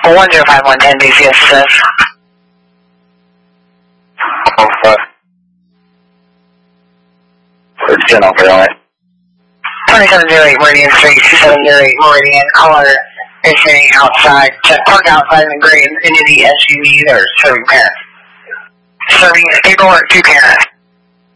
105110 BCS. It's 10 over on it. 2708 Meridian Street, 2708 Meridian, caller is sitting outside, parked outside in the green, into the SUV, they're serving parents. Serving paperwork to parents.